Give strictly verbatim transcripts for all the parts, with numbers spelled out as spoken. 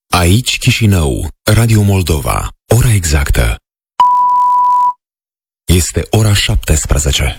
Aici Chișinău, Radio Moldova, ora exactă. Este ora șaptesprezece.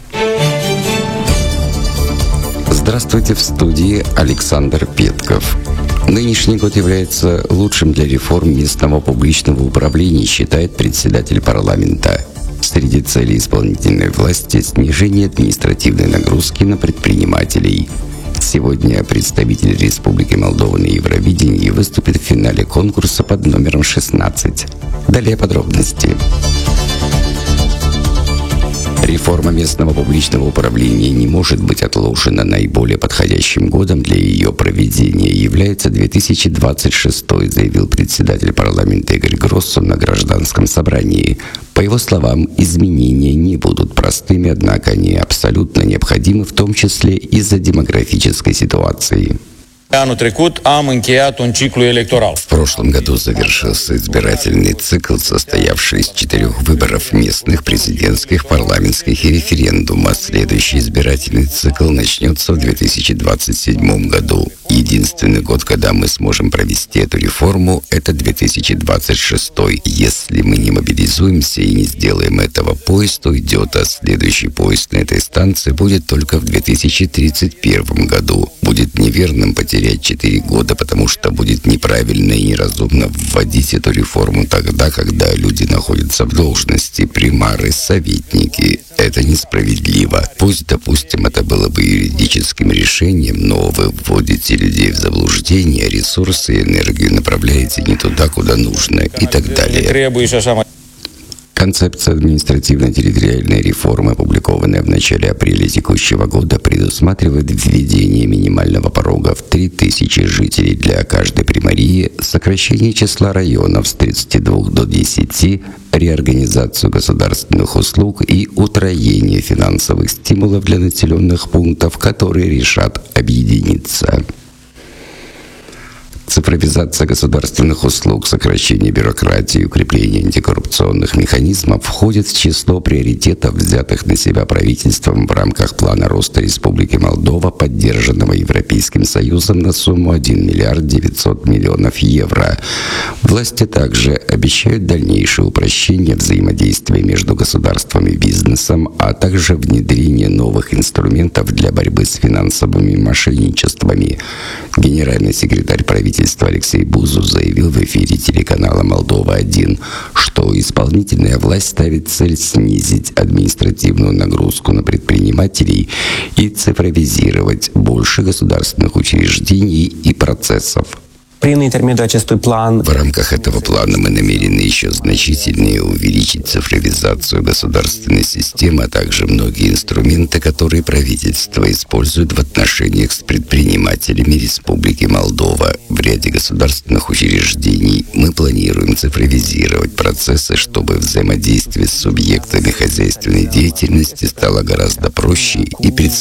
Здравствуйте, в студии Александр Петков. Нынешний год является лучшим для реформ местного публичного управления, считает председатель парламента. Среди целей исполнительной власти – снижение административной нагрузки на предпринимателей. Сегодня представитель Республики Молдова на Евровидении выступит в финале конкурса под номером шестнадцать. Далее подробности. Реформа местного публичного управления не может быть отложена. Наиболее подходящим годом для ее проведения является две тысячи двадцать шестой, заявил председатель парламента Игорь Гроссу на гражданском собрании. По его словам, изменения не будут простыми, однако они абсолютно необходимы, в том числе из-за демографической ситуации. В прошлом году завершился избирательный цикл, состоявший из четырех выборов местных, президентских, парламентских и референдума. Следующий избирательный цикл начнется в две тысячи двадцать седьмом году. Единственный год, когда мы сможем провести эту реформу, это две тысячи двадцать шестой. Если мы не мобилизуемся и не сделаем этого, поезд уйдет, а следующий поезд на этой станции будет только в две тысячи тридцать первом году. Будет неверным потерять четыре года, потому что будет неправильно и неразумно вводить эту реформу тогда, когда люди находятся в должности, примары, советники. Это несправедливо. Пусть, допустим, это было бы юридическим решением, но вы вводите людей в заблуждение, ресурсы и энергию направляете не туда, куда нужно, и так далее. Концепция административно-территориальной реформы, опубликованная в начале апреля текущего года, предусматривает введение минимального порога в три тысячи жителей для каждой примарии, сокращение числа районов с тридцати двух до десяти, реорганизацию государственных услуг и утроение финансовых стимулов для населенных пунктов, которые решат объединиться. Цифровизация государственных услуг, сокращение бюрократии и укрепление антикоррупционных механизмов входит в число приоритетов, взятых на себя правительством в рамках плана роста Республики Молдова, поддержанного Европейским Союзом на сумму один миллиард девятьсот миллионов евро. Власти также обещают дальнейшее упрощение взаимодействия между государством и бизнесом, а также внедрение новых инструментов для борьбы с финансовыми мошенничествами. Генеральный секретарь правительства Алексей Бузов заявил в эфире телеканала «Молдова-один», что исполнительная власть ставит цель снизить административную нагрузку на предпринимателей и цифровизировать больше государственных учреждений и процессов. В рамках этого плана мы намерены еще значительнее увеличить цифровизацию государственной системы, а также многие инструменты, которые правительство использует в отношениях с предпринимателями Республики Молдова. В ряде государственных учреждений мы планируем цифровизировать процессы, чтобы взаимодействие с субъектами хозяйственной деятельности стало гораздо проще и предсказуемее.